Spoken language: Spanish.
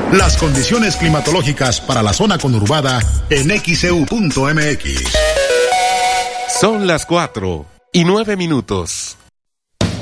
Las condiciones climatológicas para la zona conurbada en XEU.mx. Son las 4:09.